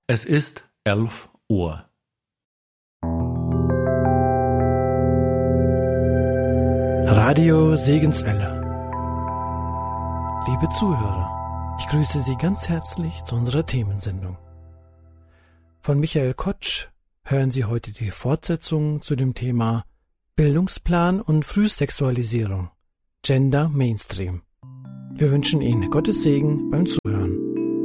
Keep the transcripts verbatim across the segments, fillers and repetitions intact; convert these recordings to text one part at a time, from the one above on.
Es ist elf Uhr. Radio Segenswelle. Liebe Zuhörer, ich grüße Sie ganz herzlich zu unserer Themensendung. Von Michael Kotsch hören Sie heute die Fortsetzung zu dem Thema Bildungsplan und Frühsexualisierung, Gender Mainstream. Wir wünschen Ihnen Gottes Segen beim Zuhören.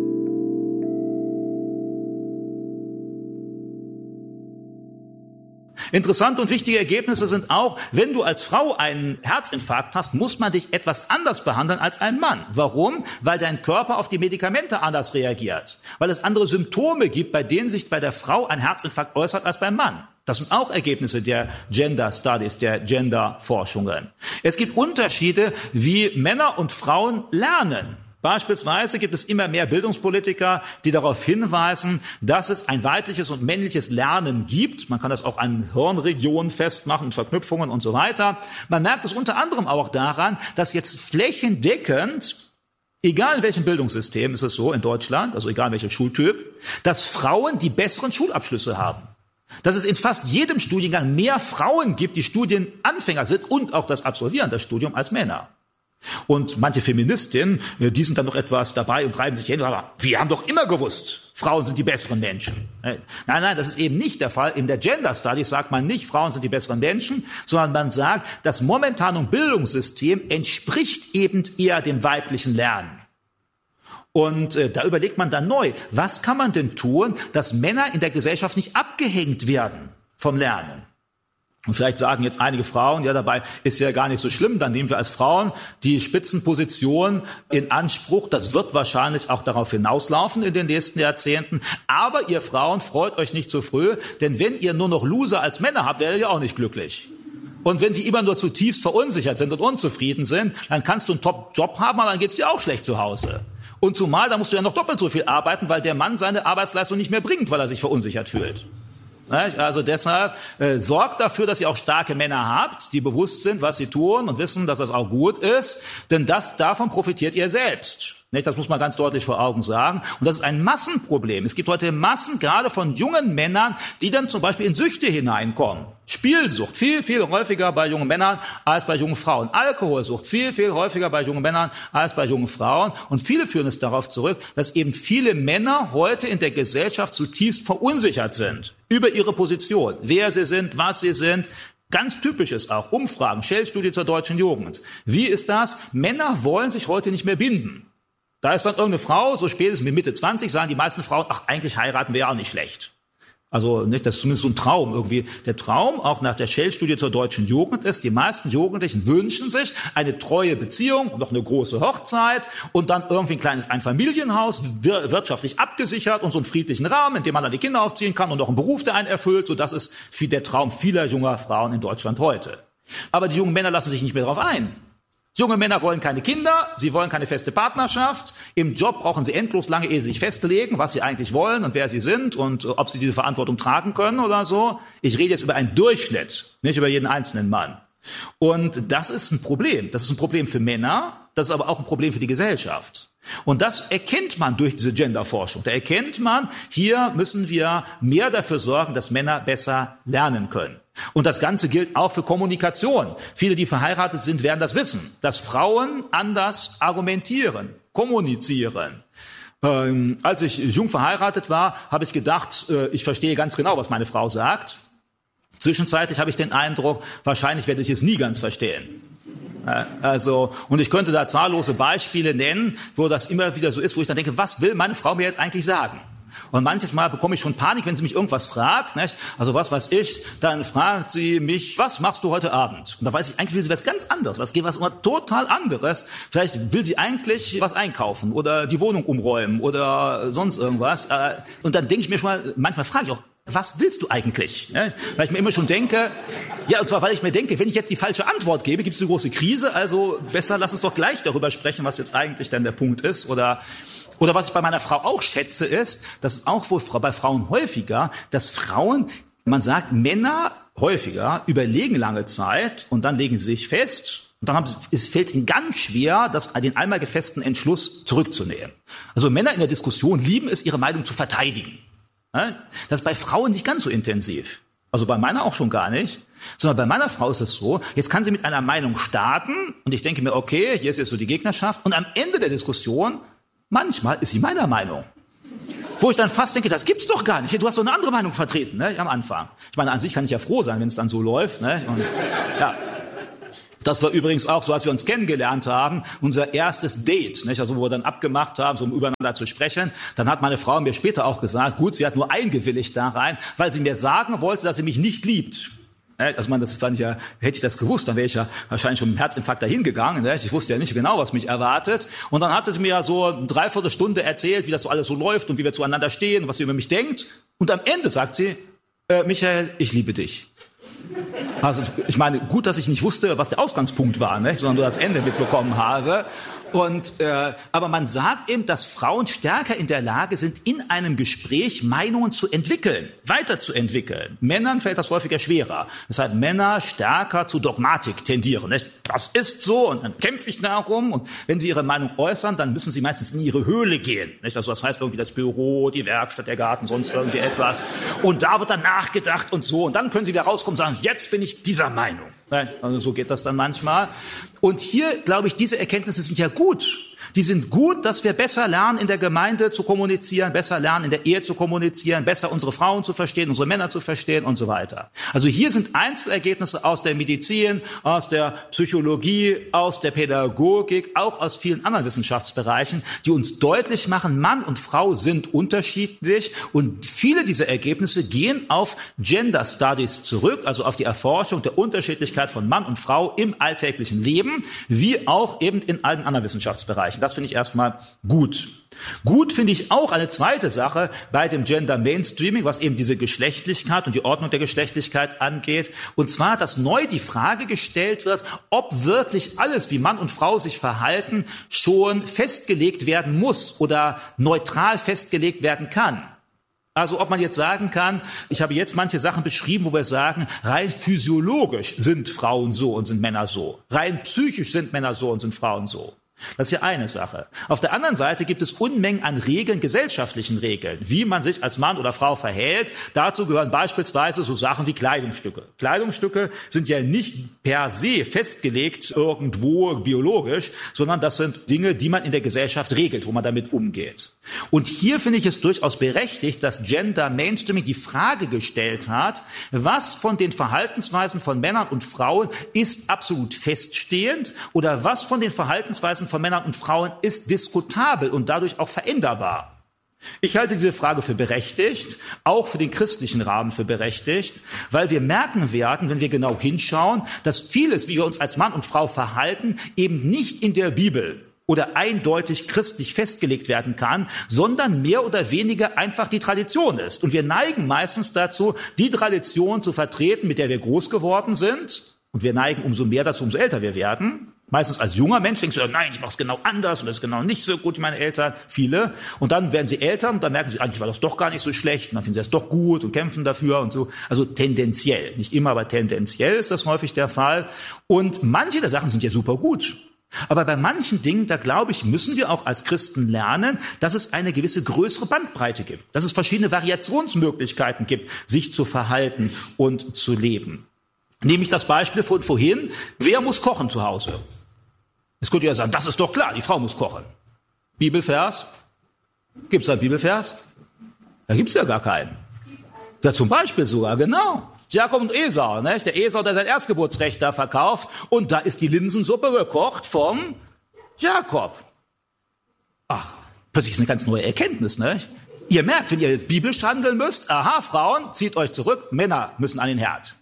Interessante und wichtige Ergebnisse sind auch, wenn du als Frau einen Herzinfarkt hast, muss man dich etwas anders behandeln als ein Mann. Warum? Weil dein Körper auf die Medikamente anders reagiert. Weil es andere Symptome gibt, bei denen sich bei der Frau ein Herzinfarkt äußert als beim Mann. Das sind auch Ergebnisse der Gender Studies, der Gender-Forschungen. Es gibt Unterschiede, wie Männer und Frauen lernen. Beispielsweise gibt es immer mehr Bildungspolitiker, die darauf hinweisen, dass es ein weibliches und männliches Lernen gibt. Man kann das auch an Hirnregionen festmachen, Verknüpfungen und so weiter. Man merkt es unter anderem auch daran, dass jetzt flächendeckend, egal in welchem Bildungssystem ist es so in Deutschland, also egal welcher Schultyp, dass Frauen die besseren Schulabschlüsse haben. Dass es in fast jedem Studiengang mehr Frauen gibt, die Studienanfänger sind und auch das Absolvieren das Studium als Männer. Und manche Feministinnen, die sind dann noch etwas dabei und treiben sich hin, aber wir haben doch immer gewusst, Frauen sind die besseren Menschen. Nein, nein, das ist eben nicht der Fall. In der Gender Studies sagt man nicht, Frauen sind die besseren Menschen, sondern man sagt, das momentane Bildungssystem entspricht eben eher dem weiblichen Lernen. Und äh, da überlegt man dann neu, was kann man denn tun, dass Männer in der Gesellschaft nicht abgehängt werden vom Lernen? Und vielleicht sagen jetzt einige Frauen, ja, dabei ist ja gar nicht so schlimm, dann nehmen wir als Frauen die Spitzenposition in Anspruch. Das wird wahrscheinlich auch darauf hinauslaufen in den nächsten Jahrzehnten. Aber ihr Frauen, freut euch nicht zu früh, denn wenn ihr nur noch Loser als Männer habt, werdet ihr auch nicht glücklich. Und wenn die immer nur zutiefst verunsichert sind und unzufrieden sind, dann kannst du einen Top-Job haben, aber dann geht's dir auch schlecht zu Hause. Und zumal, da musst du ja noch doppelt so viel arbeiten, weil der Mann seine Arbeitsleistung nicht mehr bringt, weil er sich verunsichert fühlt. Also deshalb äh, sorgt dafür, dass ihr auch starke Männer habt, die bewusst sind, was sie tun und wissen, dass das auch gut ist, denn das, davon profitiert ihr selbst. Nicht? Das muss man ganz deutlich vor Augen sagen. Und das ist ein Massenproblem. Es gibt heute Massen, gerade von jungen Männern, die dann zum Beispiel in Süchte hineinkommen. Spielsucht, viel, viel häufiger bei jungen Männern als bei jungen Frauen. Alkoholsucht, viel, viel häufiger bei jungen Männern als bei jungen Frauen. Und viele führen es darauf zurück, dass eben viele Männer heute in der Gesellschaft zutiefst verunsichert sind über ihre Position, wer sie sind, was sie sind. Ganz typisch ist auch Umfragen, Shell-Studie zur deutschen Jugend. Wie ist das? Männer wollen sich heute nicht mehr binden. Da ist dann irgendeine Frau, so spätestens mit Mitte zwanzig, sagen die meisten Frauen, ach, eigentlich heiraten wäre auch nicht schlecht. Also nicht, das ist zumindest so ein Traum irgendwie. Der Traum, auch nach der Shell-Studie zur deutschen Jugend, ist, die meisten Jugendlichen wünschen sich eine treue Beziehung, noch eine große Hochzeit und dann irgendwie ein kleines Einfamilienhaus, wir, wirtschaftlich abgesichert und so einen friedlichen Rahmen, in dem man dann die Kinder aufziehen kann und auch einen Beruf, der einen erfüllt. So, das ist der Traum vieler junger Frauen in Deutschland heute. Aber die jungen Männer lassen sich nicht mehr darauf ein. Junge Männer wollen keine Kinder, sie wollen keine feste Partnerschaft. Im Job brauchen sie endlos lange, ehe sie sich festlegen, was sie eigentlich wollen und wer sie sind und ob sie diese Verantwortung tragen können oder so. Ich rede jetzt über einen Durchschnitt, nicht über jeden einzelnen Mann. Und das ist ein Problem. Das ist ein Problem für Männer, das ist aber auch ein Problem für die Gesellschaft. Und das erkennt man durch diese Genderforschung. Da erkennt man, hier müssen wir mehr dafür sorgen, dass Männer besser lernen können. Und das Ganze gilt auch für Kommunikation. Viele, die verheiratet sind, werden das wissen, dass Frauen anders argumentieren, kommunizieren. Ähm, als ich jung verheiratet war, habe ich gedacht, äh, ich verstehe ganz genau, was meine Frau sagt. Zwischenzeitlich habe ich den Eindruck, wahrscheinlich werde ich es nie ganz verstehen. Äh, also, und ich könnte da zahllose Beispiele nennen, wo das immer wieder so ist, wo ich dann denke, was will meine Frau mir jetzt eigentlich sagen? Und manches Mal bekomme ich schon Panik, wenn sie mich irgendwas fragt, nicht? Also was weiß ich, dann fragt sie mich, was machst du heute Abend? Und da weiß ich, eigentlich will sie was ganz anderes, was geht was total anderes. Vielleicht will sie eigentlich was einkaufen oder die Wohnung umräumen oder sonst irgendwas. Und dann denke ich mir schon mal, manchmal frage ich auch, was willst du eigentlich? Ja, weil ich mir immer schon denke, ja, und zwar, weil ich mir denke, wenn ich jetzt die falsche Antwort gebe, gibt es eine große Krise, also besser lass uns doch gleich darüber sprechen, was jetzt eigentlich dann der Punkt ist. Oder Oder was ich bei meiner Frau auch schätze, ist, das ist auch wohl bei Frauen häufiger, dass Frauen, man sagt, Männer häufiger überlegen lange Zeit und dann legen sie sich fest. Und dann haben sie, es fällt ihnen ganz schwer, das, den einmal gefassten Entschluss zurückzunehmen. Also Männer in der Diskussion lieben es, ihre Meinung zu verteidigen. Das ist bei Frauen nicht ganz so intensiv. Also bei meiner auch schon gar nicht. Sondern bei meiner Frau ist es so, jetzt kann sie mit einer Meinung starten und ich denke mir, okay, hier ist jetzt so die Gegnerschaft und am Ende der Diskussion, manchmal ist sie meiner Meinung. Wo ich dann fast denke, das gibt's doch gar nicht. Du hast doch eine andere Meinung vertreten, ne, am Anfang. Ich meine, an sich kann ich ja froh sein, wenn es dann so läuft, ne, und, ja. Das war übrigens auch so, als wir uns kennengelernt haben, unser erstes Date, nicht? Also wo wir dann abgemacht haben, so um übereinander zu sprechen. Dann hat meine Frau mir später auch gesagt, gut, sie hat nur eingewilligt da rein, weil sie mir sagen wollte, dass sie mich nicht liebt. Also man, das fand ich ja, hätte ich das gewusst, dann wäre ich ja wahrscheinlich schon mit einem Herzinfarkt dahin gegangen. Ne? Ich wusste ja nicht genau, was mich erwartet. Und dann hat sie mir ja so eine Dreiviertelstunde erzählt, wie das so alles so läuft und wie wir zueinander stehen, was sie über mich denkt. Und am Ende sagt sie, äh, Michael, ich liebe dich. Also ich meine, gut, dass ich nicht wusste, was der Ausgangspunkt war, ne? Sondern nur das Ende mitbekommen habe. Und äh, aber man sagt eben, dass Frauen stärker in der Lage sind, in einem Gespräch Meinungen zu entwickeln, weiterzuentwickeln. Männern fällt das häufiger schwerer. Weshalb Männer stärker zu Dogmatik tendieren. Nicht? Das ist so und dann kämpfe ich darum. Und wenn sie ihre Meinung äußern, dann müssen sie meistens in ihre Höhle gehen. Nicht? Also das heißt irgendwie das Büro, die Werkstatt, der Garten, sonst irgendwie etwas. Und da wird dann nachgedacht und so. Und dann können sie wieder rauskommen und sagen, jetzt bin ich dieser Meinung. Also so geht das dann manchmal. Und hier, glaube ich, diese Erkenntnisse sind ja gut. Die sind gut, dass wir besser lernen, in der Gemeinde zu kommunizieren, besser lernen, in der Ehe zu kommunizieren, besser unsere Frauen zu verstehen, unsere Männer zu verstehen und so weiter. Also hier sind Einzelergebnisse aus der Medizin, aus der Psychologie, aus der Pädagogik, auch aus vielen anderen Wissenschaftsbereichen, die uns deutlich machen, Mann und Frau sind unterschiedlich und viele dieser Ergebnisse gehen auf Gender Studies zurück, also auf die Erforschung der Unterschiedlichkeit von Mann und Frau im alltäglichen Leben, wie auch eben in allen anderen Wissenschaftsbereichen. Das finde ich erstmal gut. Gut finde ich auch eine zweite Sache bei dem Gender Mainstreaming, was eben diese Geschlechtlichkeit und die Ordnung der Geschlechtlichkeit angeht. Und zwar, dass neu die Frage gestellt wird, ob wirklich alles, wie Mann und Frau sich verhalten, schon festgelegt werden muss oder neutral festgelegt werden kann. Also ob man jetzt sagen kann, ich habe jetzt manche Sachen beschrieben, wo wir sagen, rein physiologisch sind Frauen so und sind Männer so. Rein psychisch sind Männer so und sind Frauen so. Das ist ja eine Sache. Auf der anderen Seite gibt es Unmengen an Regeln, gesellschaftlichen Regeln, wie man sich als Mann oder Frau verhält. Dazu gehören beispielsweise so Sachen wie Kleidungsstücke. Kleidungsstücke sind ja nicht per se festgelegt irgendwo biologisch, sondern das sind Dinge, die man in der Gesellschaft regelt, wo man damit umgeht. Und hier finde ich es durchaus berechtigt, dass Gender Mainstreaming die Frage gestellt hat, was von den Verhaltensweisen von Männern und Frauen ist absolut feststehend oder was von den Verhaltensweisen von Männern und Frauen ist diskutabel und dadurch auch veränderbar. Ich halte diese Frage für berechtigt, auch für den christlichen Rahmen für berechtigt, weil wir merken werden, wenn wir genau hinschauen, dass vieles, wie wir uns als Mann und Frau verhalten, eben nicht in der Bibel oder eindeutig christlich festgelegt werden kann, sondern mehr oder weniger einfach die Tradition ist. Und wir neigen meistens dazu, die Tradition zu vertreten, mit der wir groß geworden sind. Und wir neigen umso mehr dazu, umso älter wir werden. Meistens als junger Mensch denkst du, nein, ich mache es genau anders und das ist genau nicht so gut wie meine Eltern, viele. Und dann werden sie älter und dann merken sie, eigentlich war das doch gar nicht so schlecht und dann finden sie das doch gut und kämpfen dafür und so. Also tendenziell, nicht immer, aber tendenziell ist das häufig der Fall. Und manche der Sachen sind ja super gut. Aber bei manchen Dingen, da glaube ich, müssen wir auch als Christen lernen, dass es eine gewisse größere Bandbreite gibt, dass es verschiedene Variationsmöglichkeiten gibt, sich zu verhalten und zu leben. Nehme ich das Beispiel von vorhin, wer muss kochen zu Hause? Es könnte ja sagen, das ist doch klar, die Frau muss kochen. Bibelvers? Gibt es da einen Bibelvers? Da gibt es ja gar keinen. Ja, zum Beispiel sogar, genau. Jakob und Esau, ne? Der Esau, der sein Erstgeburtsrecht da verkauft und da ist die Linsensuppe gekocht vom Jakob. Ach, plötzlich ist eine ganz neue Erkenntnis, ne? Ihr merkt, wenn ihr jetzt biblisch handeln müsst, aha, Frauen, zieht euch zurück, Männer müssen an den Herd.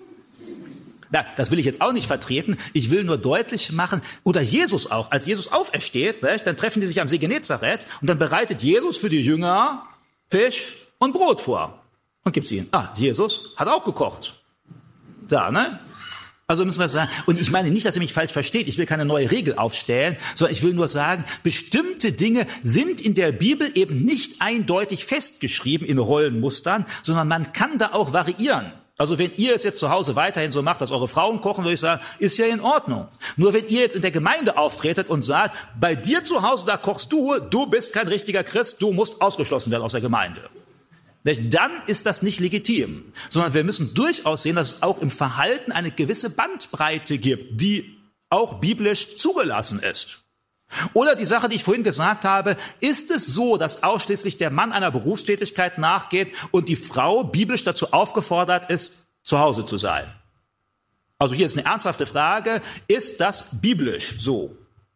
Na, das will ich jetzt auch nicht vertreten. Ich will nur deutlich machen, oder Jesus auch, als Jesus aufersteht, ne, dann treffen die sich am See Genezareth und dann bereitet Jesus für die Jünger Fisch und Brot vor und gibt sie ihnen. Ah, Jesus hat auch gekocht. Da, ne? Also müssen wir sagen, und ich meine nicht, dass ihr mich falsch versteht, ich will keine neue Regel aufstellen, sondern ich will nur sagen, bestimmte Dinge sind in der Bibel eben nicht eindeutig festgeschrieben in Rollenmustern, sondern man kann da auch variieren. Also wenn ihr es jetzt zu Hause weiterhin so macht, dass eure Frauen kochen, würde ich sagen, ist ja in Ordnung. Nur wenn ihr jetzt in der Gemeinde auftretet und sagt, bei dir zu Hause, da kochst du, du bist kein richtiger Christ, du musst ausgeschlossen werden aus der Gemeinde. dann ist das nicht legitim, sondern wir müssen durchaus sehen, dass es auch im Verhalten eine gewisse Bandbreite gibt, die auch biblisch zugelassen ist. Oder die Sache, die ich vorhin gesagt habe, ist es so, dass ausschließlich der Mann einer Berufstätigkeit nachgeht und die Frau biblisch dazu aufgefordert ist, zu Hause zu sein? Also hier ist eine ernsthafte Frage, ist das biblisch so?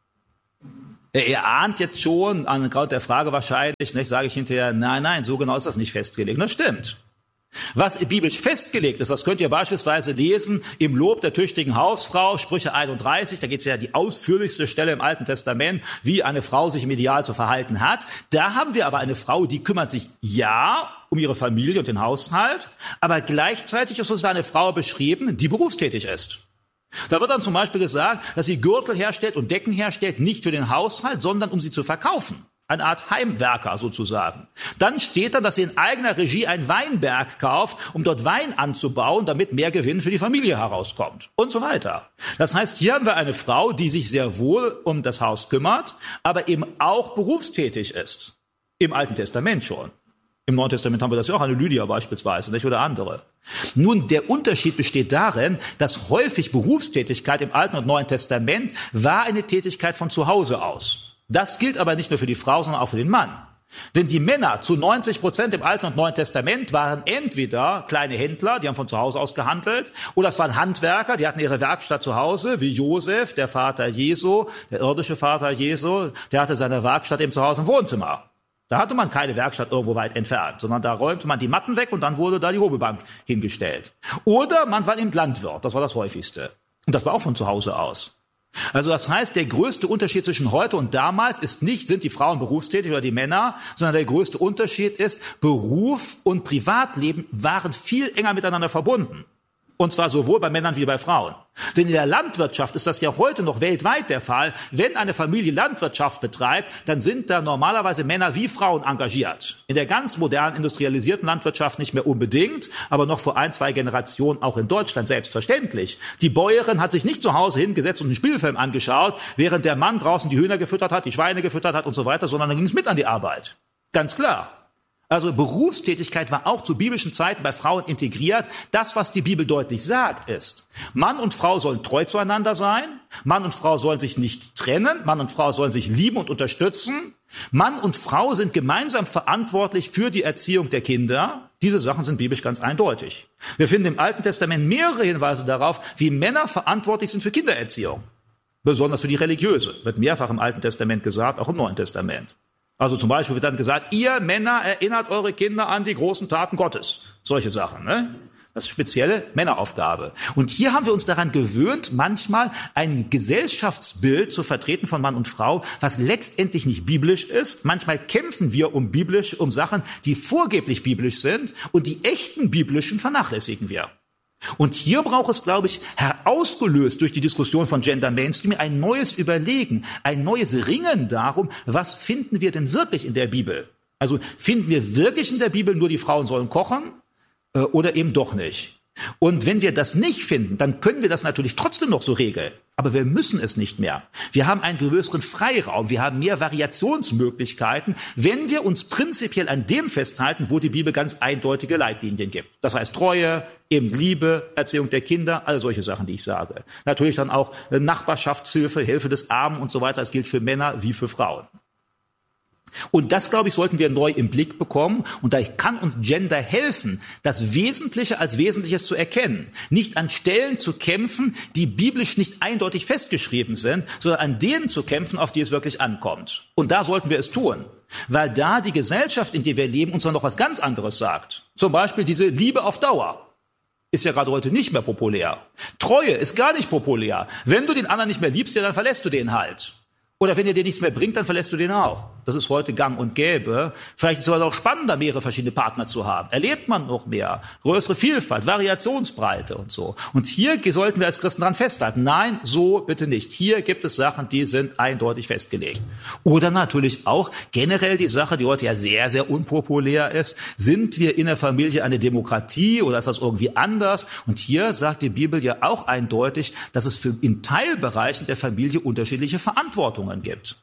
Ihr ahnt jetzt schon, an Grund der Frage wahrscheinlich, nicht, sage ich hinterher, nein, nein, so genau ist das nicht festgelegt. Das stimmt. Was biblisch festgelegt ist, das könnt ihr beispielsweise lesen im Lob der tüchtigen Hausfrau, Sprüche einunddreißig, da geht es ja die ausführlichste Stelle im Alten Testament, wie eine Frau sich im Ideal zu verhalten hat. Da haben wir aber eine Frau, die kümmert sich ja um ihre Familie und den Haushalt, aber gleichzeitig ist uns da eine Frau beschrieben, die berufstätig ist. Da wird dann zum Beispiel gesagt, dass sie Gürtel herstellt und Decken herstellt, nicht für den Haushalt, sondern um sie zu verkaufen. Eine Art Heimwerker sozusagen. Dann steht da, dass sie in eigener Regie einen Weinberg kauft, um dort Wein anzubauen, damit mehr Gewinn für die Familie herauskommt und so weiter. Das heißt, hier haben wir eine Frau, die sich sehr wohl um das Haus kümmert, aber eben auch berufstätig ist. Im Alten Testament schon. Im Neuen Testament haben wir das ja auch, eine Lydia beispielsweise, nicht, oder andere. Nun, der Unterschied besteht darin, dass häufig Berufstätigkeit im Alten und Neuen Testament war eine Tätigkeit von zu Hause aus. Das gilt aber nicht nur für die Frau, sondern auch für den Mann. Denn die Männer zu neunzig Prozent im Alten und Neuen Testament waren entweder kleine Händler, die haben von zu Hause aus gehandelt, oder es waren Handwerker, die hatten ihre Werkstatt zu Hause, wie Josef, der Vater Jesu, der irdische Vater Jesu, der hatte seine Werkstatt eben zu Hause im Wohnzimmer. Da hatte man keine Werkstatt irgendwo weit entfernt, sondern da räumte man die Matten weg und dann wurde da die Hobelbank hingestellt. Oder man war eben Landwirt, das war das häufigste. Und das war auch von zu Hause aus. Also das heißt, der größte Unterschied zwischen heute und damals ist nicht, sind die Frauen berufstätig oder die Männer, sondern der größte Unterschied ist, Beruf und Privatleben waren viel enger miteinander verbunden. Und zwar sowohl bei Männern wie bei Frauen. Denn in der Landwirtschaft ist das ja heute noch weltweit der Fall. Wenn eine Familie Landwirtschaft betreibt, dann sind da normalerweise Männer wie Frauen engagiert. In der ganz modernen, industrialisierten Landwirtschaft nicht mehr unbedingt, aber noch vor ein, zwei Generationen auch in Deutschland selbstverständlich. Die Bäuerin hat sich nicht zu Hause hingesetzt und einen Spielfilm angeschaut, während der Mann draußen die Hühner gefüttert hat, die Schweine gefüttert hat und so weiter, sondern dann ging es mit an die Arbeit. Ganz klar. Also Berufstätigkeit war auch zu biblischen Zeiten bei Frauen integriert. Das, was die Bibel deutlich sagt, ist, Mann und Frau sollen treu zueinander sein, Mann und Frau sollen sich nicht trennen, Mann und Frau sollen sich lieben und unterstützen, Mann und Frau sind gemeinsam verantwortlich für die Erziehung der Kinder. Diese Sachen sind biblisch ganz eindeutig. Wir finden im Alten Testament mehrere Hinweise darauf, wie Männer verantwortlich sind für Kindererziehung. Besonders für die religiöse, wird mehrfach im Alten Testament gesagt, auch im Neuen Testament. Also zum Beispiel wird dann gesagt, ihr Männer erinnert eure Kinder an die großen Taten Gottes. Solche Sachen, ne? Das ist spezielle Männeraufgabe. Und hier haben wir uns daran gewöhnt, manchmal ein Gesellschaftsbild zu vertreten von Mann und Frau, was letztendlich nicht biblisch ist. Manchmal kämpfen wir um biblisch, um Sachen, die vorgeblich biblisch sind, und die echten biblischen vernachlässigen wir. Und hier braucht es, glaube ich, herausgelöst durch die Diskussion von Gender Mainstream ein neues Überlegen, ein neues Ringen darum, was finden wir denn wirklich in der Bibel? Also finden wir wirklich in der Bibel nur, die Frauen sollen kochen äh, oder eben doch nicht? Und wenn wir das nicht finden, dann können wir das natürlich trotzdem noch so regeln. Aber wir müssen es nicht mehr. Wir haben einen größeren Freiraum, wir haben mehr Variationsmöglichkeiten, wenn wir uns prinzipiell an dem festhalten, wo die Bibel ganz eindeutige Leitlinien gibt. Das heißt Treue, eben Liebe, Erziehung der Kinder, all solche Sachen, die ich sage. Natürlich dann auch Nachbarschaftshilfe, Hilfe des Armen und so weiter. Das gilt für Männer wie für Frauen. Und das, glaube ich, sollten wir neu im Blick bekommen. Und da kann uns Gender helfen, das Wesentliche als Wesentliches zu erkennen. Nicht an Stellen zu kämpfen, die biblisch nicht eindeutig festgeschrieben sind, sondern an denen zu kämpfen, auf die es wirklich ankommt. Und da sollten wir es tun. Weil da die Gesellschaft, in der wir leben, uns dann noch was ganz anderes sagt. Zum Beispiel diese Liebe auf Dauer. Ist ja gerade heute nicht mehr populär. Treue ist gar nicht populär. Wenn du den anderen nicht mehr liebst, ja, dann verlässt du den halt. Oder wenn er dir nichts mehr bringt, dann verlässt du den auch. Das ist heute gang und gäbe. Vielleicht ist es auch spannender, mehrere verschiedene Partner zu haben. Erlebt man noch mehr. Größere Vielfalt, Variationsbreite und so. Und hier sollten wir als Christen dran festhalten. Nein, so bitte nicht. Hier gibt es Sachen, die sind eindeutig festgelegt. Oder natürlich auch generell die Sache, die heute ja sehr, sehr unpopulär ist. Sind wir in der Familie eine Demokratie oder ist das irgendwie anders? Und hier sagt die Bibel ja auch eindeutig, dass es für in Teilbereichen der Familie unterschiedliche Verantwortungen gibt.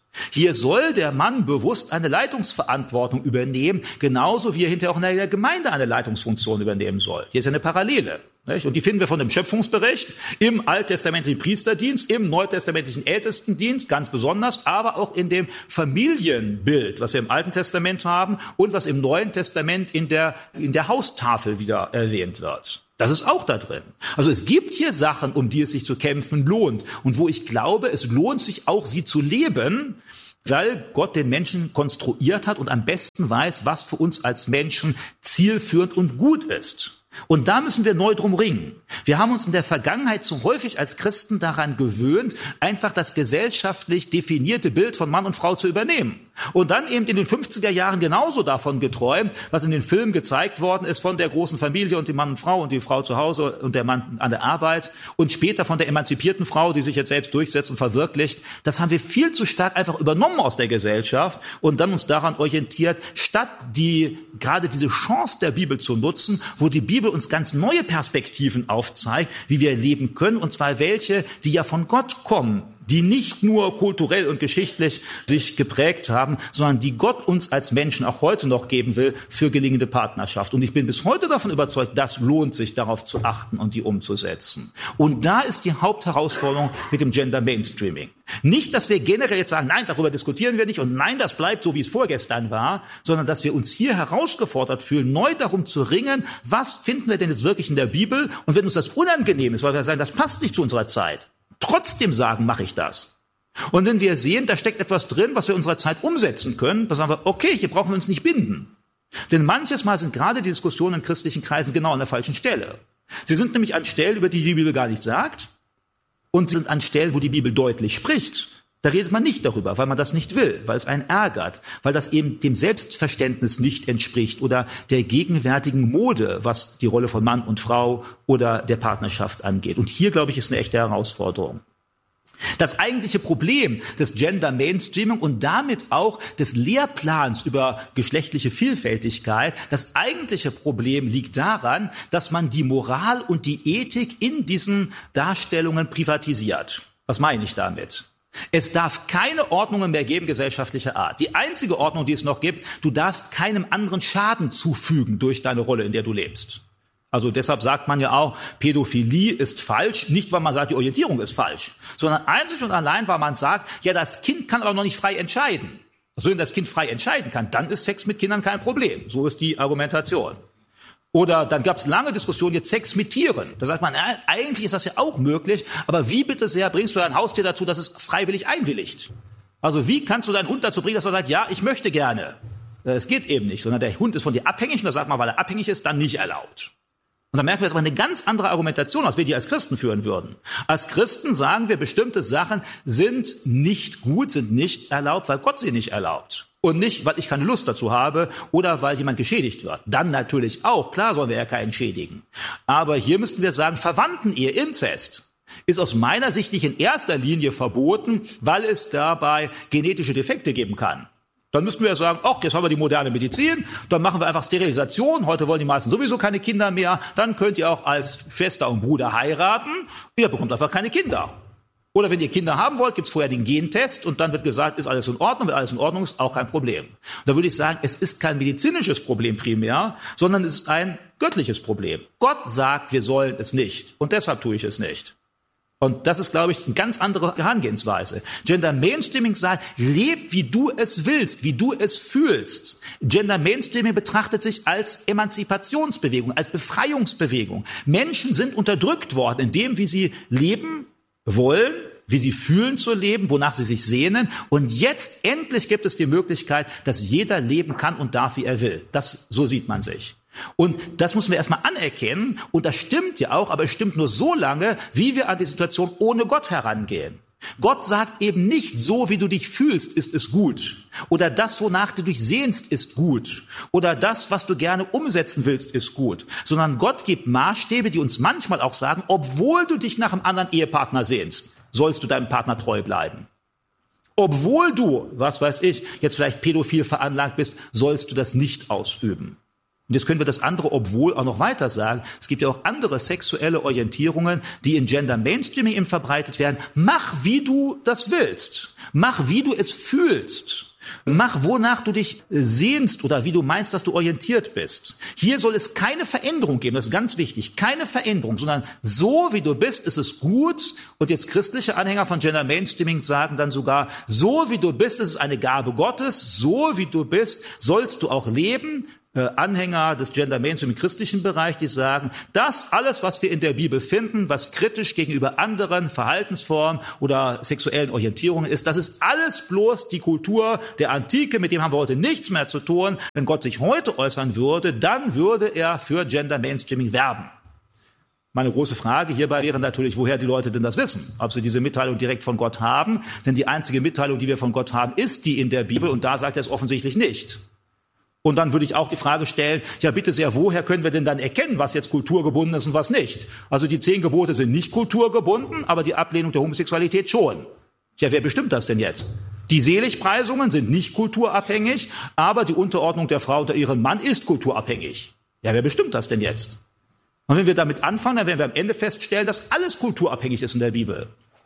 Hier soll der Mann bewusst eine Leitungsverantwortung übernehmen, genauso wie er hinterher auch in der Gemeinde eine Leitungsfunktion übernehmen soll. Hier ist eine Parallele. Nicht? Und die finden wir von dem Schöpfungsbericht im alttestamentlichen Priesterdienst, im neutestamentlichen Ältestendienst ganz besonders, aber auch in dem Familienbild, was wir im Alten Testament haben und was im Neuen Testament in der, in der Haustafel wieder erwähnt wird. Das ist auch da drin. Also es gibt hier Sachen, um die es sich zu kämpfen lohnt und wo ich glaube, es lohnt sich auch, sie zu leben, weil Gott den Menschen konstruiert hat und am besten weiß, was für uns als Menschen zielführend und gut ist. Und da müssen wir neu drum ringen. Wir haben uns in der Vergangenheit so häufig als Christen daran gewöhnt, einfach das gesellschaftlich definierte Bild von Mann und Frau zu übernehmen. Und dann eben in den fünfziger Jahren genauso davon geträumt, was in den Filmen gezeigt worden ist von der großen Familie und dem Mann und Frau und die Frau zu Hause und der Mann an der Arbeit und später von der emanzipierten Frau, die sich jetzt selbst durchsetzt und verwirklicht. Das haben wir viel zu stark einfach übernommen aus der Gesellschaft und dann uns daran orientiert, statt die, gerade diese Chance der Bibel zu nutzen, wo die Bibel uns ganz neue Perspektiven aufzeigt, wie wir leben können, und zwar welche, die ja von Gott kommen, die nicht nur kulturell und geschichtlich sich geprägt haben, sondern die Gott uns als Menschen auch heute noch geben will für gelingende Partnerschaft. Und ich bin bis heute davon überzeugt, das lohnt sich, darauf zu achten und die umzusetzen. Und da ist die Hauptherausforderung mit dem Gender Mainstreaming. Nicht, dass wir generell jetzt sagen, nein, darüber diskutieren wir nicht und nein, das bleibt so, wie es vorgestern war, sondern dass wir uns hier herausgefordert fühlen, neu darum zu ringen, was finden wir denn jetzt wirklich in der Bibel? Und wenn uns das unangenehm ist, weil wir sagen, das passt nicht zu unserer Zeit, trotzdem sagen, mache ich das. Und wenn wir sehen, da steckt etwas drin, was wir in unserer Zeit umsetzen können, dann sagen wir, okay, hier brauchen wir uns nicht binden. Denn manches Mal sind gerade die Diskussionen in christlichen Kreisen genau an der falschen Stelle. Sie sind nämlich an Stellen, über die die Bibel gar nicht sagt, und sie sind an Stellen, wo die Bibel deutlich spricht. Da redet man nicht darüber, weil man das nicht will, weil es einen ärgert, weil das eben dem Selbstverständnis nicht entspricht oder der gegenwärtigen Mode, was die Rolle von Mann und Frau oder der Partnerschaft angeht. Und hier, glaube ich, ist eine echte Herausforderung. Das eigentliche Problem des Gender Mainstreaming und damit auch des Lehrplans über geschlechtliche Vielfältigkeit, das eigentliche Problem liegt daran, dass man die Moral und die Ethik in diesen Darstellungen privatisiert. Was meine ich damit? Es darf keine Ordnungen mehr geben gesellschaftlicher Art. Die einzige Ordnung, die es noch gibt, du darfst keinem anderen Schaden zufügen durch deine Rolle, in der du lebst. Also deshalb sagt man ja auch, Pädophilie ist falsch, nicht weil man sagt, die Orientierung ist falsch, sondern einzig und allein, weil man sagt, ja, das Kind kann aber noch nicht frei entscheiden. Also wenn das Kind frei entscheiden kann, dann ist Sex mit Kindern kein Problem. So ist die Argumentation. Oder dann gab es lange Diskussionen, jetzt Sex mit Tieren. Da sagt man, na, eigentlich ist das ja auch möglich, aber wie bitte sehr bringst du dein Haustier dazu, dass es freiwillig einwilligt? Also wie kannst du deinen Hund dazu bringen, dass er sagt, ja, ich möchte gerne? Es geht eben nicht, sondern der Hund ist von dir abhängig und da sagt man, weil er abhängig ist, dann nicht erlaubt. Und dann merken wir jetzt aber eine ganz andere Argumentation, als wir die als Christen führen würden. Als Christen sagen wir, bestimmte Sachen sind nicht gut, sind nicht erlaubt, weil Gott sie nicht erlaubt. Und nicht, weil ich keine Lust dazu habe oder weil jemand geschädigt wird. Dann natürlich auch, klar sollen wir ja keinen schädigen. Aber hier müssten wir sagen, Verwandtenehe, Inzest, ist aus meiner Sicht nicht in erster Linie verboten, weil es dabei genetische Defekte geben kann. Dann müssten wir ja sagen, ach, jetzt haben wir die moderne Medizin, dann machen wir einfach Sterilisation, heute wollen die meisten sowieso keine Kinder mehr, dann könnt ihr auch als Schwester und Bruder heiraten, ihr bekommt einfach keine Kinder. Oder wenn ihr Kinder haben wollt, gibt's vorher den Gentest und dann wird gesagt, ist alles in Ordnung, wenn alles in Ordnung ist, auch kein Problem. Und da würde ich sagen, es ist kein medizinisches Problem primär, sondern es ist ein göttliches Problem. Gott sagt, wir sollen es nicht und deshalb tue ich es nicht. Und das ist, glaube ich, eine ganz andere Herangehensweise. Gender Mainstreaming sagt, leb, wie du es willst, wie du es fühlst. Gender Mainstreaming betrachtet sich als Emanzipationsbewegung, als Befreiungsbewegung. Menschen sind unterdrückt worden in dem, wie sie leben wollen, wie sie fühlen zu leben, wonach sie sich sehnen. Und jetzt endlich gibt es die Möglichkeit, dass jeder leben kann und darf, wie er will. Das, so sieht man sich. Und das müssen wir erstmal anerkennen. Und das stimmt ja auch, aber es stimmt nur so lange, wie wir an die Situation ohne Gott herangehen. Gott sagt eben nicht, so wie du dich fühlst, ist es gut. Oder das, wonach du dich sehnst, ist gut. Oder das, was du gerne umsetzen willst, ist gut. Sondern Gott gibt Maßstäbe, die uns manchmal auch sagen, obwohl du dich nach einem anderen Ehepartner sehnst, sollst du deinem Partner treu bleiben. Obwohl du, was weiß ich, jetzt vielleicht pädophil veranlagt bist, sollst du das nicht ausüben. Und jetzt können wir das andere obwohl auch noch weiter sagen. Es gibt ja auch andere sexuelle Orientierungen, die in Gender Mainstreaming eben verbreitet werden. Mach, wie du das willst. Mach, wie du es fühlst. Mach, wonach du dich sehnst oder wie du meinst, dass du orientiert bist. Hier soll es keine Veränderung geben, das ist ganz wichtig, keine Veränderung, sondern so wie du bist, ist es gut. Und jetzt christliche Anhänger von Gender Mainstreaming sagen dann sogar, so wie du bist, ist es eine Gabe Gottes, so wie du bist, sollst du auch leben. Äh, Anhänger des Gender Mainstream im christlichen Bereich, die sagen, das alles, was wir in der Bibel finden, was kritisch gegenüber anderen Verhaltensformen oder sexuellen Orientierungen ist, das ist alles bloß die Kultur der Antike, mit dem haben wir heute nichts mehr zu tun. Wenn Gott sich heute äußern würde, dann würde er für Gender Mainstreaming werben. Meine große Frage hierbei wäre natürlich, woher die Leute denn das wissen, ob sie diese Mitteilung direkt von Gott haben, denn die einzige Mitteilung, die wir von Gott haben, ist die in der Bibel und da sagt er es offensichtlich nicht. Und dann würde ich auch die Frage stellen, ja bitte sehr, woher können wir denn dann erkennen, was jetzt kulturgebunden ist und was nicht? Also die zehn Gebote sind nicht kulturgebunden, aber die Ablehnung der Homosexualität schon. Ja, wer bestimmt das denn jetzt? Die Seligpreisungen sind nicht kulturabhängig, aber die Unterordnung der Frau unter ihren Mann ist kulturabhängig. Ja, wer bestimmt das denn jetzt? Und wenn wir damit anfangen, dann werden wir am Ende feststellen, dass alles kulturabhängig ist in der Bibel.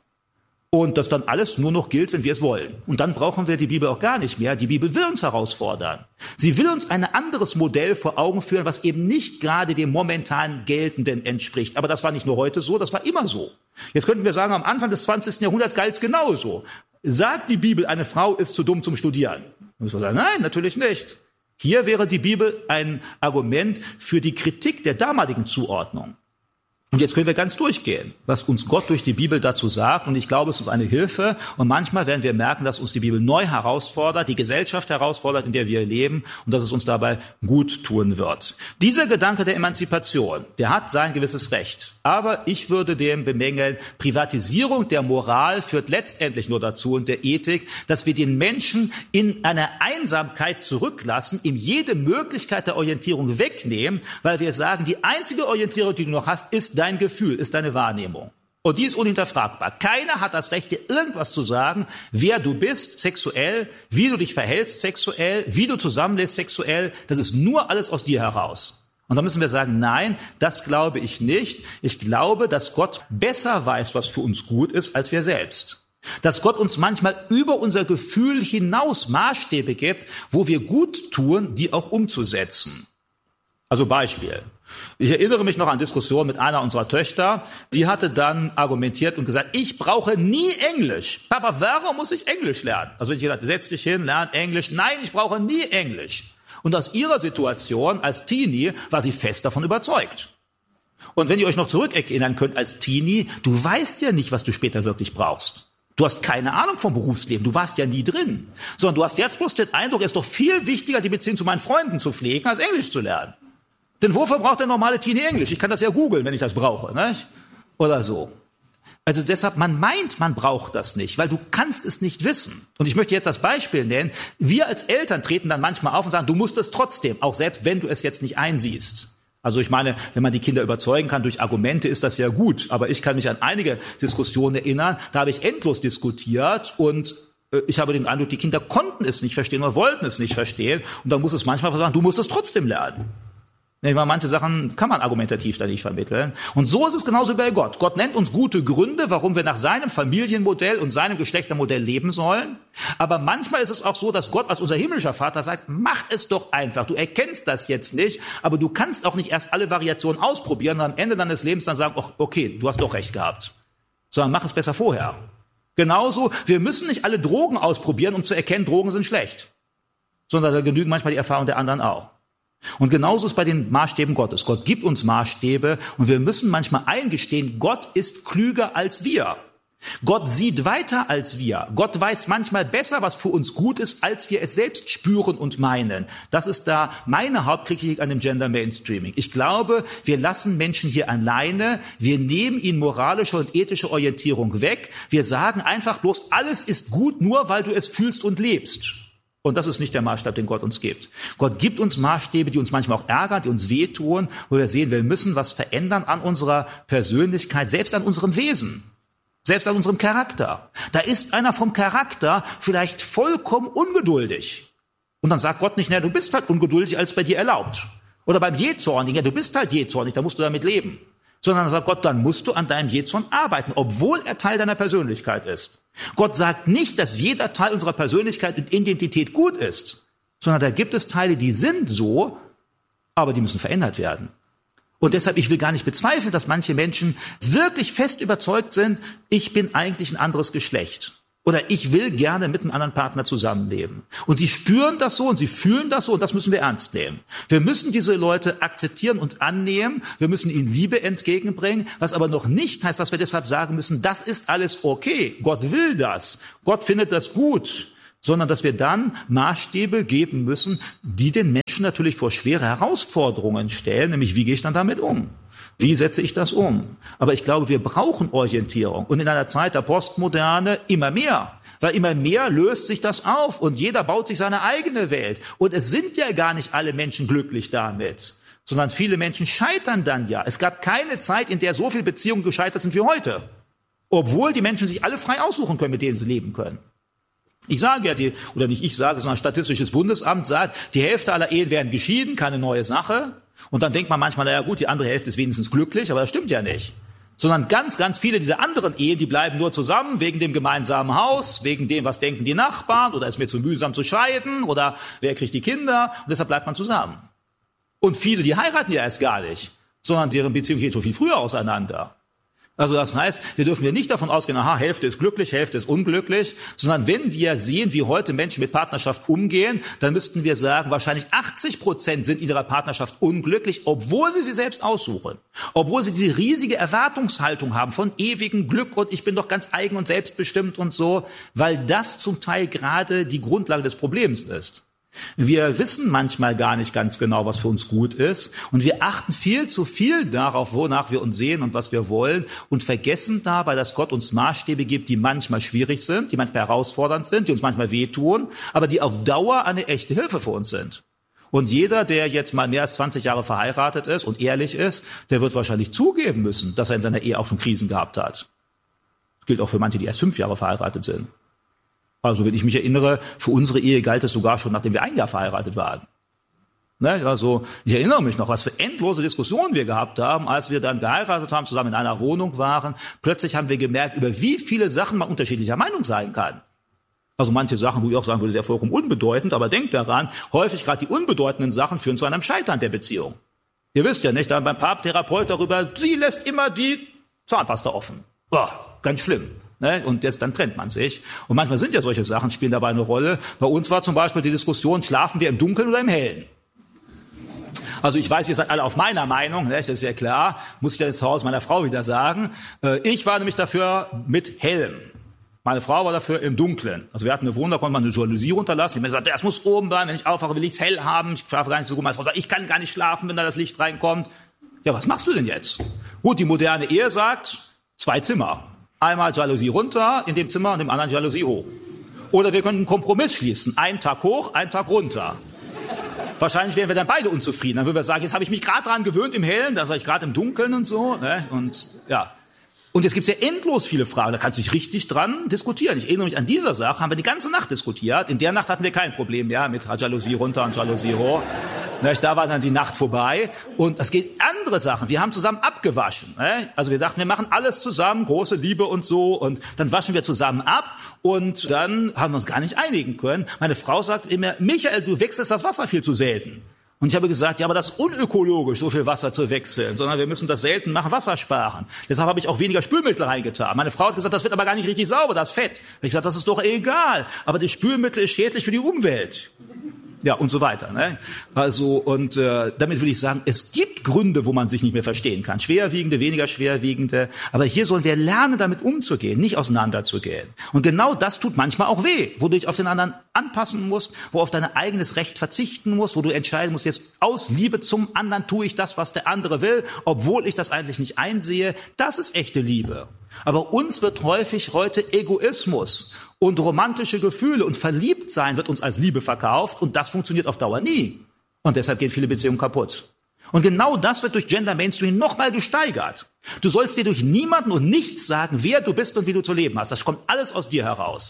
Und das dann alles nur noch gilt, wenn wir es wollen. Und dann brauchen wir die Bibel auch gar nicht mehr. Die Bibel will uns herausfordern. Sie will uns ein anderes Modell vor Augen führen, was eben nicht gerade dem momentan Geltenden entspricht. Aber das war nicht nur heute so, das war immer so. Jetzt könnten wir sagen, am Anfang des zwanzigsten Jahrhunderts galt es genauso. Sagt die Bibel, eine Frau ist zu dumm zum Studieren? Dann müssen wir sagen, nein, natürlich nicht. Hier wäre die Bibel ein Argument für die Kritik der damaligen Zuordnung. Und jetzt können wir ganz durchgehen, was uns Gott durch die Bibel dazu sagt. Und ich glaube, es ist eine Hilfe. Und manchmal werden wir merken, dass uns die Bibel neu herausfordert, die Gesellschaft herausfordert, in der wir leben, und dass es uns dabei gut tun wird. Dieser Gedanke der Emanzipation, der hat sein gewisses Recht. Aber ich würde dem bemängeln, Privatisierung der Moral führt letztendlich nur dazu und der Ethik, dass wir den Menschen in einer Einsamkeit zurücklassen, ihm jede Möglichkeit der Orientierung wegnehmen, weil wir sagen, die einzige Orientierung, die du noch hast, ist dein Gefühl, ist deine Wahrnehmung. Und die ist unhinterfragbar. Keiner hat das Recht, dir irgendwas zu sagen, wer du bist sexuell, wie du dich verhältst sexuell, wie du zusammenlebst sexuell. Das ist nur alles aus dir heraus. Und da müssen wir sagen, nein, das glaube ich nicht. Ich glaube, dass Gott besser weiß, was für uns gut ist, als wir selbst. Dass Gott uns manchmal über unser Gefühl hinaus Maßstäbe gibt, wo wir gut tun, die auch umzusetzen. Also Beispiel. Ich erinnere mich noch an Diskussionen mit einer unserer Töchter. Die hatte dann argumentiert und gesagt, ich brauche nie Englisch. Papa, warum muss ich Englisch lernen? Also ich gesagt, setz dich hin, lern Englisch. Nein, ich brauche nie Englisch. Und aus ihrer Situation als Teenie war sie fest davon überzeugt. Und wenn ihr euch noch zurückerinnern könnt als Teenie, du weißt ja nicht, was du später wirklich brauchst. Du hast keine Ahnung vom Berufsleben, du warst ja nie drin. Sondern du hast jetzt bloß den Eindruck, es ist doch viel wichtiger, die Beziehung zu meinen Freunden zu pflegen, als Englisch zu lernen. Denn wofür braucht der normale Teenie Englisch? Ich kann das ja googeln, wenn ich das brauche, nicht? Oder so. Also deshalb, man meint, man braucht das nicht, weil du kannst es nicht wissen. Und ich möchte jetzt das Beispiel nennen. Wir als Eltern treten dann manchmal auf und sagen, du musst es trotzdem, auch selbst wenn du es jetzt nicht einsiehst. Also ich meine, wenn man die Kinder überzeugen kann durch Argumente, ist das ja gut. Aber ich kann mich an einige Diskussionen erinnern, da habe ich endlos diskutiert und äh, ich habe den Eindruck, die Kinder konnten es nicht verstehen oder wollten es nicht verstehen. Und dann muss es manchmal sagen, du musst es trotzdem lernen. Manche Sachen kann man argumentativ da nicht vermitteln. Und so ist es genauso bei Gott. Gott nennt uns gute Gründe, warum wir nach seinem Familienmodell und seinem Geschlechtermodell leben sollen. Aber manchmal ist es auch so, dass Gott als unser himmlischer Vater sagt, mach es doch einfach. Du erkennst das jetzt nicht, aber du kannst auch nicht erst alle Variationen ausprobieren und am Ende deines Lebens dann sagen, okay, du hast doch recht gehabt. Sondern mach es besser vorher. Genauso, wir müssen nicht alle Drogen ausprobieren, um zu erkennen, Drogen sind schlecht. Sondern da genügen manchmal die Erfahrungen der anderen auch. Und genauso ist bei den Maßstäben Gottes. Gott gibt uns Maßstäbe und wir müssen manchmal eingestehen, Gott ist klüger als wir. Gott sieht weiter als wir. Gott weiß manchmal besser, was für uns gut ist, als wir es selbst spüren und meinen. Das ist da meine Hauptkritik an dem Gender Mainstreaming. Ich glaube, wir lassen Menschen hier alleine. Wir nehmen ihnen moralische und ethische Orientierung weg. Wir sagen einfach bloß, alles ist gut, nur weil du es fühlst und lebst. Und das ist nicht der Maßstab, den Gott uns gibt. Gott gibt uns Maßstäbe, die uns manchmal auch ärgern, die uns wehtun, wo wir sehen, wir müssen was verändern an unserer Persönlichkeit, selbst an unserem Wesen, selbst an unserem Charakter. Da ist einer vom Charakter vielleicht vollkommen ungeduldig. Und dann sagt Gott nicht, na, du bist halt ungeduldig, als bei dir erlaubt. Oder beim Jähzornigen, ja, du bist halt jähzornig, da musst du damit leben. Sondern sagt Gott, dann musst du an deinem Jähzorn arbeiten, obwohl er Teil deiner Persönlichkeit ist. Gott sagt nicht, dass jeder Teil unserer Persönlichkeit und Identität gut ist, sondern da gibt es Teile, die sind so, aber die müssen verändert werden. Und deshalb, ich will gar nicht bezweifeln, dass manche Menschen wirklich fest überzeugt sind, ich bin eigentlich ein anderes Geschlecht. Oder ich will gerne mit einem anderen Partner zusammenleben. Und sie spüren das so und sie fühlen das so und das müssen wir ernst nehmen. Wir müssen diese Leute akzeptieren und annehmen. Wir müssen ihnen Liebe entgegenbringen. Was aber noch nicht heißt, dass wir deshalb sagen müssen, das ist alles okay. Gott will das. Gott findet das gut. Sondern dass wir dann Maßstäbe geben müssen, die den Menschen natürlich vor schwere Herausforderungen stellen. Nämlich, wie gehe ich dann damit um? Wie setze ich das um? Aber ich glaube, wir brauchen Orientierung. Und in einer Zeit der Postmoderne immer mehr. Weil immer mehr löst sich das auf und jeder baut sich seine eigene Welt. Und es sind ja gar nicht alle Menschen glücklich damit, sondern viele Menschen scheitern dann ja. Es gab keine Zeit, in der so viele Beziehungen gescheitert sind wie heute. Obwohl die Menschen sich alle frei aussuchen können, mit denen sie leben können. Ich sage ja, die, oder nicht ich sage, sondern Statistisches Bundesamt sagt, die Hälfte aller Ehen werden geschieden, keine neue Sache. Und dann denkt man manchmal, naja gut, die andere Hälfte ist wenigstens glücklich, aber das stimmt ja nicht. Sondern ganz, ganz viele dieser anderen Ehen, die bleiben nur zusammen wegen dem gemeinsamen Haus, wegen dem, was denken die Nachbarn, oder ist mir zu mühsam zu scheiden, oder wer kriegt die Kinder, und deshalb bleibt man zusammen. Und viele, die heiraten ja erst gar nicht, sondern deren Beziehung geht schon viel früher auseinander. Also das heißt, wir dürfen ja nicht davon ausgehen, aha, Hälfte ist glücklich, Hälfte ist unglücklich, sondern wenn wir sehen, wie heute Menschen mit Partnerschaft umgehen, dann müssten wir sagen, wahrscheinlich achtzig Prozent sind in ihrer Partnerschaft unglücklich, obwohl sie sie selbst aussuchen. Obwohl sie diese riesige Erwartungshaltung haben von ewigem Glück und ich bin doch ganz eigen und selbstbestimmt und so, weil das zum Teil gerade die Grundlage des Problems ist. Wir wissen manchmal gar nicht ganz genau, was für uns gut ist. Und wir achten viel zu viel darauf, wonach wir uns sehen und was wir wollen und vergessen dabei, dass Gott uns Maßstäbe gibt, die manchmal schwierig sind, die manchmal herausfordernd sind, die uns manchmal wehtun, aber die auf Dauer eine echte Hilfe für uns sind. Und jeder, der jetzt mal mehr als zwanzig Jahre verheiratet ist und ehrlich ist, der wird wahrscheinlich zugeben müssen, dass er in seiner Ehe auch schon Krisen gehabt hat. Das gilt auch für manche, die erst fünf Jahre verheiratet sind. Also wenn ich mich erinnere, für unsere Ehe galt es sogar schon, nachdem wir ein Jahr verheiratet waren. Ne? Also ich erinnere mich noch, was für endlose Diskussionen wir gehabt haben, als wir dann geheiratet haben, zusammen in einer Wohnung waren. Plötzlich haben wir gemerkt, über wie viele Sachen man unterschiedlicher Meinung sein kann. Also manche Sachen, wo ich auch sagen würde, sehr vollkommen unbedeutend, aber denkt daran, häufig gerade die unbedeutenden Sachen führen zu einem Scheitern der Beziehung. Ihr wisst ja nicht, dann beim Paartherapeut darüber, sie lässt immer die Zahnpasta offen. Oh, ganz schlimm. Und jetzt, dann trennt man sich. Und manchmal sind ja solche Sachen, spielen dabei eine Rolle. Bei uns war zum Beispiel die Diskussion, schlafen wir im Dunkeln oder im Hellen? Also ich weiß, ihr seid alle auf meiner Meinung, das ist ja klar, muss ich ja jetzt zu Hause meiner Frau wieder sagen. Ich war nämlich dafür mit Hellem. Meine Frau war dafür im Dunklen. Also wir hatten eine Wohnung, da konnte man eine Jalousie runterlassen. Ich habe gesagt, das muss oben bleiben, wenn ich aufwache, will ich es hell haben. Ich schlafe gar nicht so gut. Meine Frau sagt, ich kann gar nicht schlafen, wenn da das Licht reinkommt. Ja, was machst du denn jetzt? Gut, die moderne Ehe sagt, zwei Zimmer. Einmal Jalousie runter in dem Zimmer und dem anderen Jalousie hoch. Oder wir können einen Kompromiss schließen. Einen Tag hoch, einen Tag runter. Wahrscheinlich wären wir dann beide unzufrieden. Dann würden wir sagen, jetzt habe ich mich gerade dran gewöhnt im Hellen, dann sage ich gerade im Dunkeln und so. Ne? Und ja. Und jetzt gibt's ja endlos viele Fragen, da kannst du dich richtig dran diskutieren. Ich erinnere mich an dieser Sache, haben wir die ganze Nacht diskutiert. In der Nacht hatten wir kein Problem, ja, mit Jalousie runter und Jalousie hoch. Da war dann die Nacht vorbei. Und es geht andere Sachen. Wir haben zusammen abgewaschen. Also wir dachten, wir machen alles zusammen, große Liebe und so. Und dann waschen wir zusammen ab. Und dann haben wir uns gar nicht einigen können. Meine Frau sagt immer, Michael, du wechselst das Wasser viel zu selten. Und ich habe gesagt, ja, aber das ist unökologisch, so viel Wasser zu wechseln, sondern wir müssen das selten machen, Wasser sparen. Deshalb habe ich auch weniger Spülmittel reingetan. Meine Frau hat gesagt, das wird aber gar nicht richtig sauber, das Fett. Ich gesagt, das ist doch egal, aber das Spülmittel ist schädlich für die Umwelt. Ja, und so weiter. Ne? Also, und äh, damit will ich sagen, es gibt Gründe, wo man sich nicht mehr verstehen kann. Schwerwiegende, weniger schwerwiegende. Aber hier sollen wir lernen, damit umzugehen, nicht auseinanderzugehen. Und genau das tut manchmal auch weh, wo du dich auf den anderen anpassen musst, wo auf dein eigenes Recht verzichten musst, wo du entscheiden musst, jetzt aus Liebe zum anderen tue ich das, was der andere will, obwohl ich das eigentlich nicht einsehe. Das ist echte Liebe. Aber uns wird häufig heute Egoismus und romantische Gefühle und Verliebtsein wird uns als Liebe verkauft und das funktioniert auf Dauer nie. Und deshalb gehen viele Beziehungen kaputt. Und genau das wird durch Gender Mainstream nochmal gesteigert. Du sollst dir durch niemanden und nichts sagen, wer du bist und wie du zu leben hast. Das kommt alles aus dir heraus.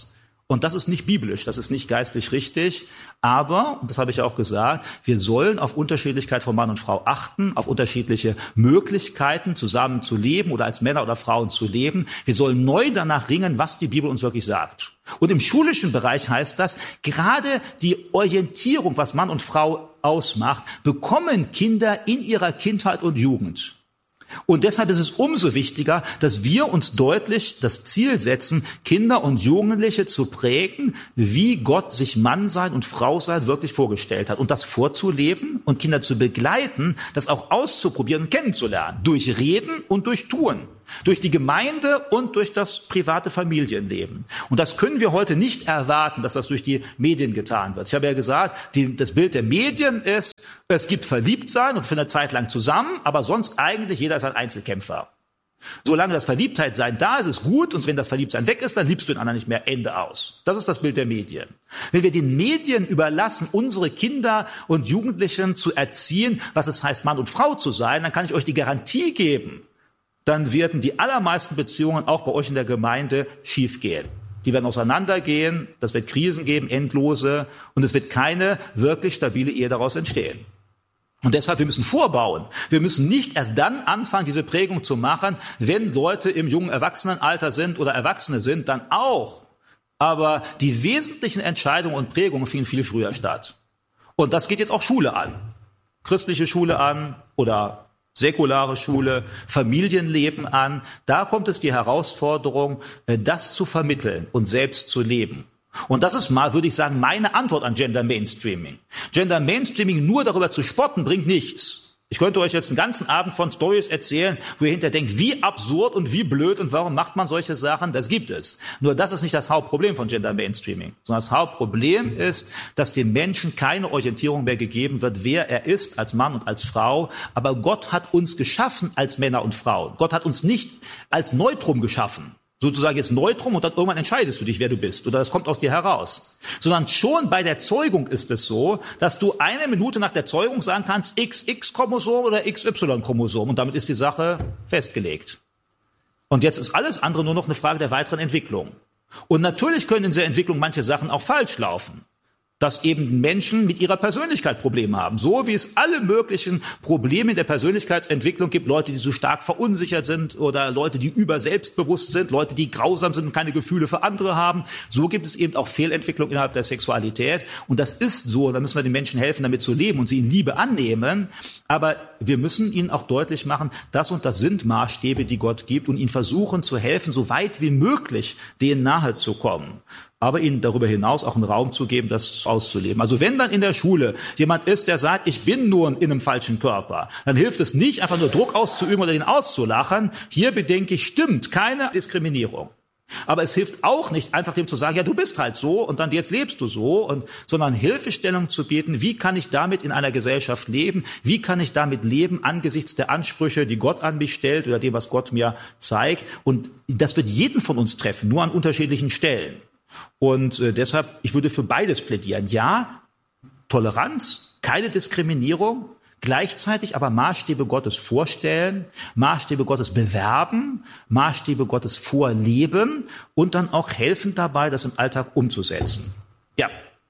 Und das ist nicht biblisch, das ist nicht geistlich richtig. Aber, und das habe ich ja auch gesagt, wir sollen auf Unterschiedlichkeit von Mann und Frau achten, auf unterschiedliche Möglichkeiten, zusammen zu leben oder als Männer oder Frauen zu leben. Wir sollen neu danach ringen, was die Bibel uns wirklich sagt. Und im schulischen Bereich heißt das, gerade die Orientierung, was Mann und Frau ausmacht, bekommen Kinder in ihrer Kindheit und Jugend. Und deshalb ist es umso wichtiger, dass wir uns deutlich das Ziel setzen, Kinder und Jugendliche zu prägen, wie Gott sich Mann sein und Frau sein wirklich vorgestellt hat. Und das vorzuleben und Kinder zu begleiten, das auch auszuprobieren und kennenzulernen. Durch Reden und durch Tun. Durch die Gemeinde und durch das private Familienleben. Und das können wir heute nicht erwarten, dass das durch die Medien getan wird. Ich habe ja gesagt, die, das Bild der Medien ist, es gibt Verliebtsein und für eine Zeit lang zusammen, aber sonst eigentlich jeder ist ein Einzelkämpfer. Solange das Verliebtheitsein da ist, ist gut, und wenn das Verliebtsein weg ist, dann liebst du den anderen nicht mehr, Ende aus. Das ist das Bild der Medien. Wenn wir den Medien überlassen, unsere Kinder und Jugendlichen zu erziehen, was es heißt, Mann und Frau zu sein, dann kann ich euch die Garantie geben, dann werden die allermeisten Beziehungen auch bei euch in der Gemeinde schiefgehen. Die werden auseinandergehen, das wird Krisen geben, endlose, und es wird keine wirklich stabile Ehe daraus entstehen. Und deshalb, wir müssen vorbauen. Wir müssen nicht erst dann anfangen, diese Prägung zu machen, wenn Leute im jungen Erwachsenenalter sind oder Erwachsene sind, dann auch. Aber die wesentlichen Entscheidungen und Prägungen finden viel früher statt. Und das geht jetzt auch Schule an. Christliche Schule an oder säkulare Schule, Familienleben an. Da kommt es die Herausforderung, das zu vermitteln und selbst zu leben. Und das ist mal, würde ich sagen, meine Antwort an Gender Mainstreaming. Gender Mainstreaming nur darüber zu spotten, bringt nichts. Ich könnte euch jetzt einen ganzen Abend von Storys erzählen, wo ihr hinterher denkt, wie absurd und wie blöd und warum macht man solche Sachen? Das gibt es. Nur das ist nicht das Hauptproblem von Gender Mainstreaming, sondern das Hauptproblem ist, dass dem Menschen keine Orientierung mehr gegeben wird, wer er ist als Mann und als Frau. Aber Gott hat uns geschaffen als Männer und Frauen. Gott hat uns nicht als Neutrum geschaffen. Sozusagen jetzt Neutrum, und dann irgendwann entscheidest du dich, wer du bist, oder das kommt aus dir heraus. Sondern schon bei der Zeugung ist es so, dass du eine Minute nach der Zeugung sagen kannst, X X-Chromosom oder X Y-Chromosom, und damit ist die Sache festgelegt. Und jetzt ist alles andere nur noch eine Frage der weiteren Entwicklung. Und natürlich können in dieser Entwicklung manche Sachen auch falsch laufen. Dass eben Menschen mit ihrer Persönlichkeit Probleme haben. So wie es alle möglichen Probleme in der Persönlichkeitsentwicklung gibt. Leute, die so stark verunsichert sind oder Leute, die überselbstbewusst sind, Leute, die grausam sind und keine Gefühle für andere haben. So gibt es eben auch Fehlentwicklung innerhalb der Sexualität. Und das ist so. Da müssen wir den Menschen helfen, damit zu leben und sie in Liebe annehmen. Aber wir müssen ihnen auch deutlich machen, das und das sind Maßstäbe, die Gott gibt, und ihnen versuchen zu helfen, so weit wie möglich denen nahe zu kommen. Aber ihnen darüber hinaus auch einen Raum zu geben, das auszuleben. Also wenn dann in der Schule jemand ist, der sagt, ich bin nur in einem falschen Körper, dann hilft es nicht, einfach nur Druck auszuüben oder den auszulachen. Hier bedenke ich, stimmt, keine Diskriminierung. Aber es hilft auch nicht, einfach dem zu sagen, ja, du bist halt so und dann jetzt lebst du so, und, sondern Hilfestellung zu bieten, wie kann ich damit in einer Gesellschaft leben, wie kann ich damit leben angesichts der Ansprüche, die Gott an mich stellt oder dem, was Gott mir zeigt. Und das wird jeden von uns treffen, nur an unterschiedlichen Stellen. Und äh, deshalb, ich würde für beides plädieren. Ja, Toleranz, keine Diskriminierung, gleichzeitig aber Maßstäbe Gottes vorstellen, Maßstäbe Gottes bewerben, Maßstäbe Gottes vorleben und dann auch helfen dabei, das im Alltag umzusetzen. Ja.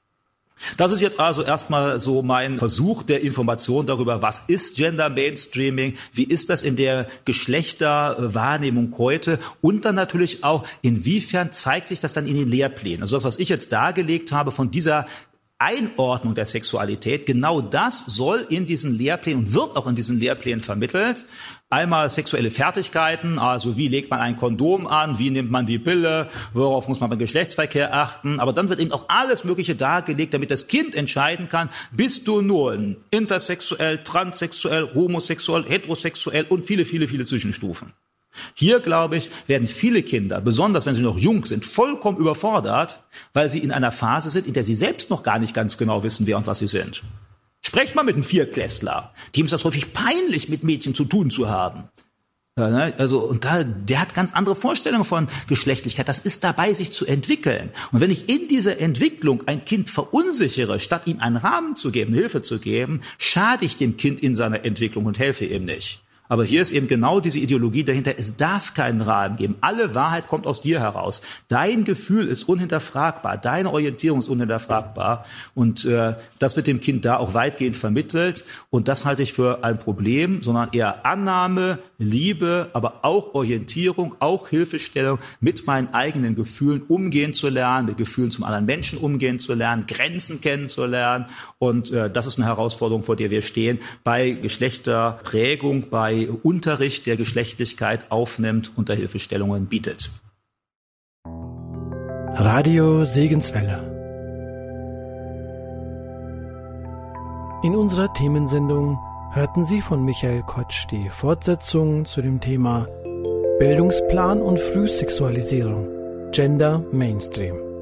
Das ist jetzt also erstmal so mein Versuch der Information darüber, was ist Gender Mainstreaming, wie ist das in der Geschlechterwahrnehmung heute, und dann natürlich auch, inwiefern zeigt sich das dann in den Lehrplänen. Also das, was ich jetzt dargelegt habe von dieser Einordnung der Sexualität, genau das soll in diesen Lehrplänen und wird auch in diesen Lehrplänen vermittelt. Einmal sexuelle Fertigkeiten, also wie legt man ein Kondom an, wie nimmt man die Pille, worauf muss man beim Geschlechtsverkehr achten. Aber dann wird eben auch alles Mögliche dargelegt, damit das Kind entscheiden kann, bist du nun intersexuell, transsexuell, homosexuell, heterosexuell und viele, viele, viele Zwischenstufen. Hier, glaube ich, werden viele Kinder, besonders wenn sie noch jung sind, vollkommen überfordert, weil sie in einer Phase sind, in der sie selbst noch gar nicht ganz genau wissen, wer und was sie sind. Sprecht mal mit einem Viertklässler. Dem ist das häufig peinlich, mit Mädchen zu tun zu haben. Ja, ne? Also, und da, der hat ganz andere Vorstellungen von Geschlechtlichkeit. Das ist dabei, sich zu entwickeln. Und wenn ich in dieser Entwicklung ein Kind verunsichere, statt ihm einen Rahmen zu geben, Hilfe zu geben, schade ich dem Kind in seiner Entwicklung und helfe ihm nicht. Aber hier ist eben genau diese Ideologie dahinter. Es darf keinen Rahmen geben. Alle Wahrheit kommt aus dir heraus. Dein Gefühl ist unhinterfragbar. Deine Orientierung ist unhinterfragbar. Und äh, das wird dem Kind da auch weitgehend vermittelt. Und das halte ich für ein Problem, sondern eher Annahme, Liebe, aber auch Orientierung, auch Hilfestellung, mit meinen eigenen Gefühlen umgehen zu lernen, mit Gefühlen zum anderen Menschen umgehen zu lernen, Grenzen kennenzulernen. Und äh, das ist eine Herausforderung, vor der wir stehen, bei Geschlechterprägung, bei Unterricht, der Geschlechtlichkeit aufnimmt und da Hilfestellungen bietet. Radio Segenswelle. In unserer Themensendung hörten Sie von Michael Kotsch die Fortsetzung zu dem Thema Bildungsplan und Frühsexualisierung, Gender Mainstream.